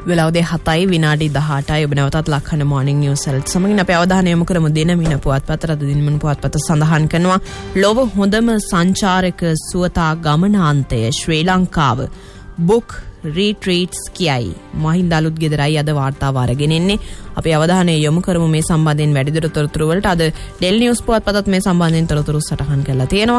වෙලාව 7:18 ඔබ නැවතත් ලක්හඬ මොර්නිං නිවුස් සෙල්ට් සමගින් අපේ අවධානය යොමු කරමු දිනමින පුවත්පත රද දිනමින පුවත්පත සඳහන් කරනවා ලොව හොඳම සංචාරක සුවතා ගමනාන්තය ශ්‍රී ලංකාව බුක් රීට්‍රීට්ස් කියයි මහින්ද අලුත් ගෙදරයි අද වාර්තාව අරගෙන ඉන්නේ අපේ අවධානය යොමු කරමු මේ සම්බන්ධයෙන් වැඩිදුර තොරතුරු වලට අද ඩෙල් නිවුස් පුවත්පතත් මේ සම්බන්ධයෙන් තොරතුරු සටහන් කරලා තියෙනවා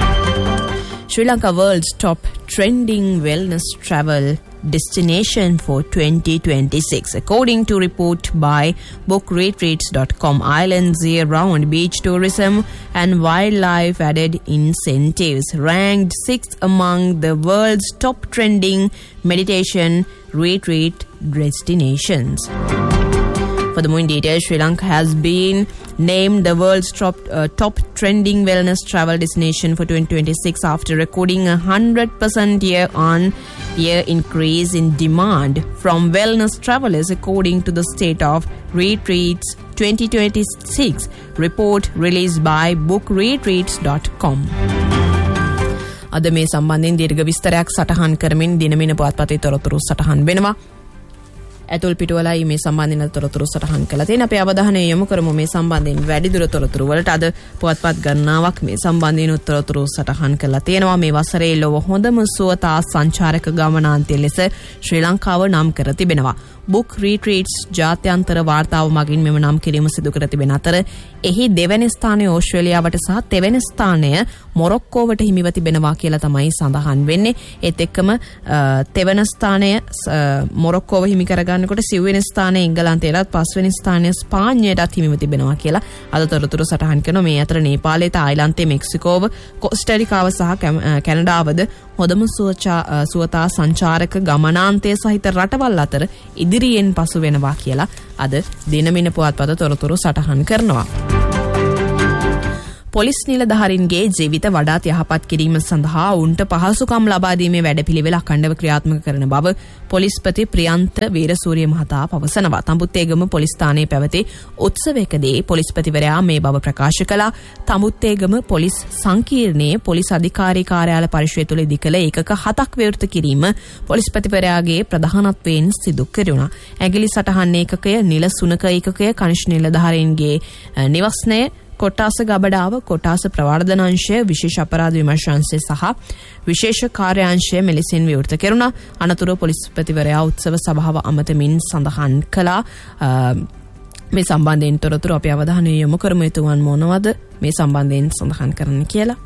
Sri Lanka world's top trending wellness travel destination for 2026 according to report by bookretreats.com. Islands year-round beach tourism and wildlife added incentives ranked 6th among the world's top trending meditation retreat destinations. For the more in detail, Sri Lanka has been named the world's top trending wellness travel destination for 2026 after recording a 100% year-on-year increase in demand from wellness travelers according to the State of Retreats 2026 report released by bookretreats.com. අද මේ සම්බන්ධයෙන් දීර්ඝ විස්තරයක් සටහන් කරමින් දිනමින පුවත්පතේ තොරතුරු සටහන් වෙනවා. ඇතුල් පිටුවලයි මේ සම්බන්ධයෙන් තොරතුරු සටහන් කළා තියෙන අපේ අවධානය යොමු කරමු මේ සම්බන්ධයෙන් වැඩිදුර තොරතුරු වලට අද පුවත්පත් ගණනාවක් මේ සම්බන්ධයෙන් තොරතුරු සටහන් කළා තියෙනවා මේ වසරේ ලොව හොඳම සුවතා සංචාරක ගමනාන්තය ලෙස ශ්‍රී ලංකාව නම් කර තිබෙනවා බුක් රීට්‍රීට්ස් ජාත්‍යන්තර වාර්තාව මගින් මෙම නම් කිරීම සිදු කර තිබෙන අතර එහි දෙවැනි ස්ථානය ඕස්ට්‍රේලියාවට සහ තෙවැනි ස්ථානය මොරොක්කෝවට හිමිව තිබෙනවා කියලා තමයි සඳහන් වෙන්නේ ඒත් එක්කම තෙවැනි ස්ථානය මොරොක්කෝව හිමි කරගන්නකොට සිව්වෙනි ස්ථානය එංගලන්තයටත් පස්වෙනි ස්ථානය ස්පාඤ්ඤයටත් හිමිව තිබෙනවා කියලා අද තොරතුරු සටහන් කරනවා මේ අතර නේපාලය තායිලන්තය මෙක්සිකෝව කොස්ටාරිකාව සහ කැනඩාවද හොඳම සුවතා සංචාරක ගමනාන්තය සහිත රටවල් අතර ඉදිරියෙන් පසු වෙනවා කියලා අද දිනමින පුවත්පත තොරතුරු සටහන් කරනවා. පොලිස් නිලධාරීන්ගේ ජීවිත වඩාත් යහපත් කිරීම සඳහා උන්ට පහසුකම් ලබා දීමේ වැඩපිළිවෙල අඛණ්ඩව ක්‍රියාත්මක කරන බව පොලිස්පති ප්‍රියන්ත වීරසූරිය මහතා පවසනවා. තඹුත්තේගම පොලිස් ස්ථානයේ පැවති උත්සවයකදී පොලිස්පතිවරයා මේ බව ප්‍රකාශ කළා. තඹුත්තේගම පොලිස් සංකීර්ණයේ පොලිස් අධිකාරී කාර්යාල පරිශ්‍රය තුළ ඉදිකළ ඒකක 7ක් විවෘත කිරීම පොලිස්පතිවරයාගේ ප්‍රධානත්වයෙන් සිදු කෙරුණා. ඇගිලි සටහන් ඒකකය, නිල සුනක ඒකකය, කනිෂ්ඨ නිලධාරීන්ගේ නිවස්නය කොටාස ගබඩාව කොටාස ප්‍රවර්ධනාංශය විශේෂ අපරාධ විමර්ශනාංශය සහ විශේෂ කාර්යාංශය මෙලෙසින් විවෘත කෙරුණා. අනතුරුව පොලිස්පතිවරයා උත්සව සභාව අමතමින් සඳහන් කළා. මේ සම්බන්ධයෙන් තොරතුරු අපි අවධානය යොමු කරමු එතුමන් මොනවද මේ සම්බන්ධයෙන් සඳහන් කරන්න කියලා.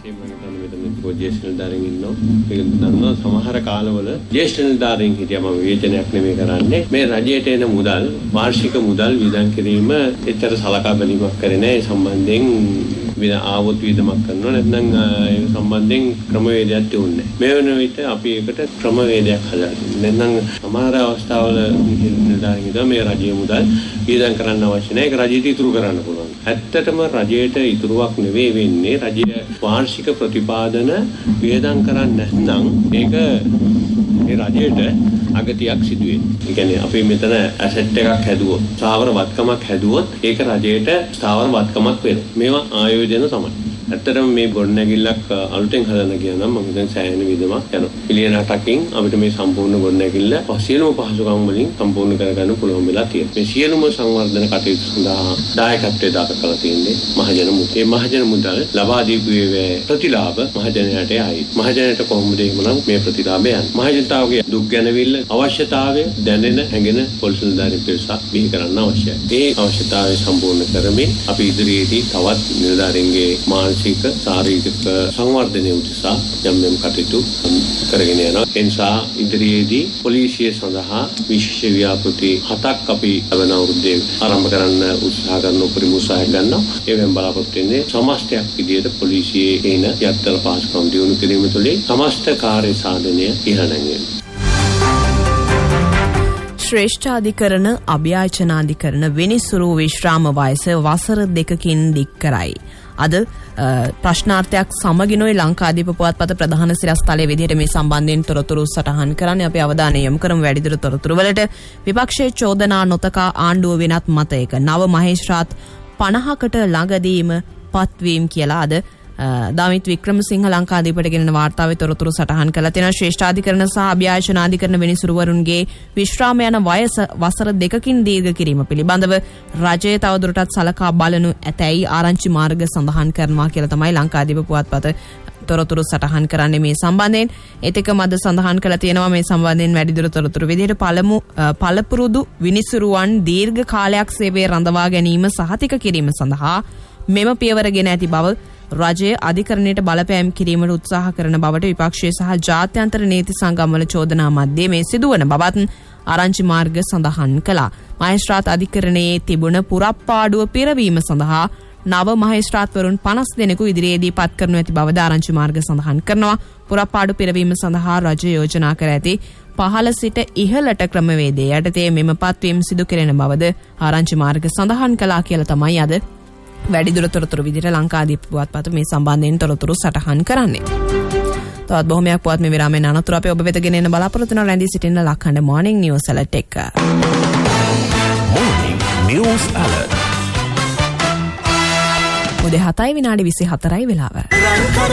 ජේෂ්ඨ නිලධාරීන් ඉන්නවා. ඒක දන්නවා සමහර කාලවල ජේෂ්ඨ නිලධාරීන් හිටියම විවේචනයක් නෙමෙයි කරන්නේ. මේ රජයට එන මුදල් වාර්ෂික මුදල් වියදම් කිරීම එච්චර සලකා බැලීමක් කරේ නැහැ. ඒ සම්බන්ධයෙන් ආවොත් වියදමක් කරනවා නැත්නම් ඒ සම්බන්ධයෙන් ක්‍රමවේදයක් තියුන්නේ නැහැ. මේ වෙන විට අපි ඒකට ක්‍රමවේදයක් හදලා තියෙනවා. නැත්නම් සමහර අවස්ථාවල නිලධාරීන් හිතුවා මේ රජයේ මුදල් වියදම් කරන්න අවශ්‍ය නැහැ. ඒක රජයට ඉතුරු කරන්න පුළුවන්. ඇත්තටම රජයට ඉතුරුවක් නෙවෙයි වෙන්නේ. රජයේ වාර්ෂික ප්‍රතිපාදන වියදම් කරන්නේ නැත්නම් ඒක ඒ රජයට අගතියක් සිදු වෙනවා. ඒ කියන්නේ අපි මෙතන ඇසෙට් එකක් හැදුවොත්, ස්ථාවර වත්කමක් හැදුවොත් ඒක රජයට ස්ථාවර වත්කමක් වෙනවා. මේවා ආයෝජන තමයි. ඇත්තටම මේ ගොඩනැගිල්ලක් අලුතෙන් හදන්න ගියා නම් මම දැන් සෑහෙන විදමක් යනවා. පිළියන 8කින් අපිට මේ සම්පූර්ණ ගොඩනැගිල්ල සියලුම පහසුකම් වලින් සම්පූර්ණ කරගන්න පුළුවන් වෙලා තියෙනවා. මේ සියලුම සංවර්ධන කටයුතු සඳහා දායකත්වයේ දක්වලා තියෙන්නේ මහජන මුදල්. මේ මහජන මුදල් ලබා දීපු ප්‍රතිලාභ මහජනයාට ආයි. මහජනයාට කොහොමද එහෙමනම් මේ ප්‍රතිලාභය යන්නේ? මහජනතාවගේ දුක් ගැනවිල්ල අවශ්‍යතාවය දැනෙන හැඟෙන පොලිස් නිලධාරීන් පිරිසක් බිහි කරන්න අවශ්‍යයි. ඒ අවශ්‍යතාවය සම්පූර්ණ කරමින් අපි ඉදිරියේදී තවත් නිලධාරීන්ගේ ශාරීරික සංවර්ධනය උදෙසා යම් කටයුතු කරගෙන යනවා. ඒ නිසා ඉදිරියේදී පොලිසිය සඳහා විශේෂ ව්‍යාපෘති 7ක් අපි ලබන අවුරුද්දේ ආරම්භ කරන්න උත්සාහ කරන උපරිම උත්සාහය ගන්නවා. ඒවෙන් බලාපොරොත්තු වෙන්නේ සමස්තයක් විදියට පොලිසියේ එන යත්තර පහසුකම් දියුණු කිරීම තුළින් සමස්ත කාර්ය සාධනය ඉහළ නැගෙනවා. ශ්‍රේෂ්ඨාධිකරණ අභ්‍යාචනාධිකරණ විනිසුරු විශ්‍රාම වයස වසර 2කින් දික් කරයි. අද ප්‍රශ්නාර්ථයක් සමගිනුයි ලංකාදීප පුවත්පත ප්‍රධාන සිරස්තලයේ විදිහට මේ සම්බන්ධයෙන් තොරතුරු සටහන් කරන්නේ අපි අවධානය යොමු කරමු වැඩිදුර තොරතුරු වලට. විපක්ෂයේ චෝදනා නොතකා ආණ්ඩුව වෙනත් මතයක නව මහේස්ත්‍රාත් 50කට ළඟදීම පත්වීම කියලා අද දාමිත් වික්‍රමසිංහ ලංකාදීපට ගෙනෙන වාර්තාවේ තොරතුරු සටහන් කළා. තියෙනවා ශ්‍රේෂ්ඨාධිකරණ සහ අභ්‍යාචන අධිකරණ විනිසුරුවරුන්ගේ විශ්‍රාම යන වයස වසර 2කින් දීර්ඝ කිරීම පිළිබඳව රජය තවදුරටත් සලකා බලනු ඇතැයි ආරංචි මාර්ග සඳහන් කරනවා කියලා තමයි ලංකාදීප පුවත්පත තොරතුරු සටහන් කරන්නේ මේ සම්බන්ධයෙන්. ඒතික මද සඳහන් කළා තියෙනවා මේ සම්බන්ධයෙන් වැඩිදුර තොරතුරු විදිහට පළපුරුදු විනිසුරුවන් දීර්ඝ කාලයක් සේවයේ රඳවා ගැනීම සහතික කිරීම සඳහා මෙම පියවරගෙන ඇති බව රජයේ අධිකරණයට බලපෑම් කිරීමට උත්සාහ කරන බවට විපක්ෂයේ සහ ජාත්‍යන්තර නීති සංගම්වල චෝදනා මැද්දේ මේ සිදුවන බවත් ආරංචි මාර්ග සඳහන් කළා. මහේස්ත්‍රාත් අධිකරණයේ තිබුණ පුරප්පාඩුව පිරවීම සඳහා නව මහේස්ත්‍රාත්වරුන් 50 දෙනෙකු ඉදිරියේදී පත් කරනු ඇති බවද ආරංචි මාර්ග සඳහන් කරනවා. පුරප්පාඩු පිරවීම සඳහා රජය යෝජනා කර ඇති පහළ සිට ඉහළට ක්‍රමවේදයේ යටතේ මෙම පත්වීම සිදු කෙරෙන බවද ආරංචි මාර්ග සඳහන් කළා කියලා තමයි අද වැඩිදුර තොරතුරු විදිහට ලංකාදීප පුවත්පත මේ සම්බන්ධයෙන් තොරතුරු සටහන් කරන්නේ. තවත් බොහොමයක් පුවත් මේ විරාමයෙන් අනතුරු අපේ ඔබ වෙත ගෙනෙන බලාපොරොත්තු වෙන රැඳී සිටින ලක්හඬ මොර්නිං නිවුස් ඇලර්ට් එක. Morning News Alert. උදේ 7:24 වෙලාව.